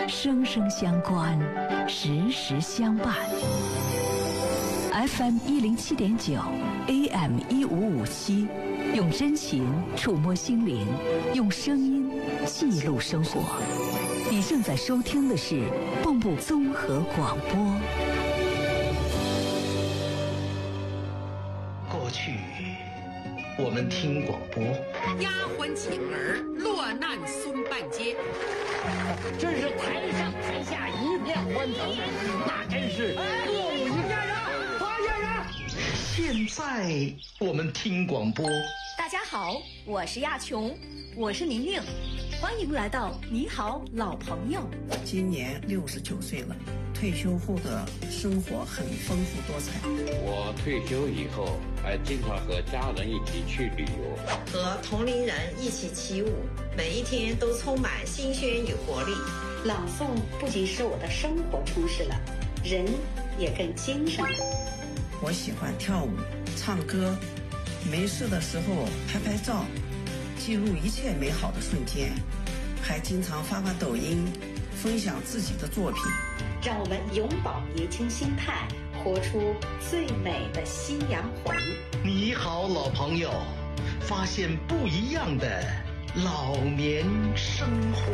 生生相关，时时相伴。FM 107.9 AM 1557，用真情触摸心灵，用声音记录生活。你正在收听的是蚌埠综合广播。 过去我们听广播， 丫鬟请儿落难松半街， 真是台上台下一片欢腾，那真是歌舞一家人，团圆人。 现在我们听广播。 大家好，我是亚琼，我是宁宁，欢迎来到你好老朋友。 今年69岁了，退休后的生活很丰富多彩。 我退休以后还经常和家人一起去旅游， 和同龄人一起起舞，每一天都充满新鲜与活力。 朗诵不仅使我的生活充实了，人也更精神了。 我喜欢跳舞、唱歌，没事的时候拍拍照，记录一切美好的瞬间，还经常发抖音，分享自己的作品。 让我们永葆年轻心态，活出最美的夕阳红。 你好老朋友，发现不一样的老年生活。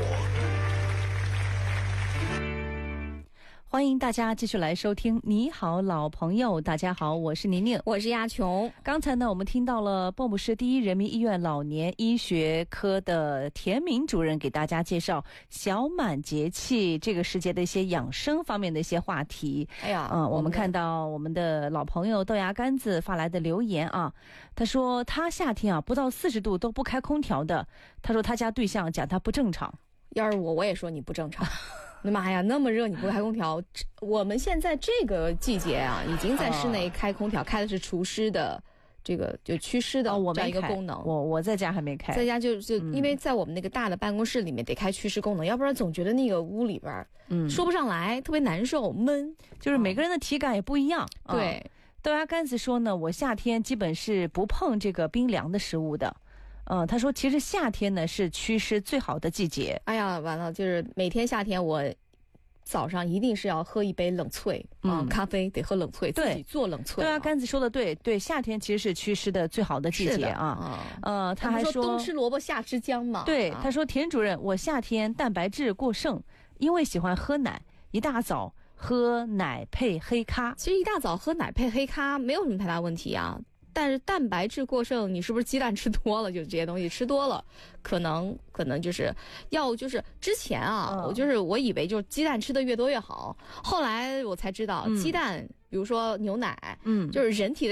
欢迎大家继续来收听你好老朋友。大家好，我是宁宁， 我是亚琼。 刚才呢我们听到了蚌埠市第一人民医院老年医学科的田明主任给大家介绍小满节气这个时节的一些养生方面的一些话题。我们看到我们的老朋友豆芽干子发来的留言啊，他说他夏天不到40度都不开空调的，他说他家对象讲他不正常。 要是我也说你不正常。妈呀，那么热你不开空调？我们现在这个季节已经在室内开空调，开的是除湿的，这个就祛湿的这样一个功能。 我在家还没开， 在家就因为在我们那个大的办公室里面得开祛湿功能，要不然总觉得那个屋里边说不上来，特别难受闷。 就是每个人的体感也不一样。 对， 豆芽干子说呢，我夏天基本是不碰这个冰凉的食物的。他说其实夏天呢是祛湿最好的季节。 哎呀，完了，就是每天夏天我早上一定是要喝一杯冷萃咖啡得喝冷萃，自己做冷萃。 对啊，干子说的对，夏天其实是祛湿的最好的季节啊。他还说冬吃萝卜夏吃姜嘛。 对，他说田主任，我夏天蛋白质过剩，因为喜欢喝奶，一大早喝奶配黑咖。 其实一大早喝奶配黑咖没有什么太大问题啊。但是蛋白质过剩，你是不是鸡蛋吃多了？就这些东西吃多了，可能就是之前我以为就是鸡蛋吃的越多越好，后来我才知道鸡蛋，比如说牛奶，就是人体的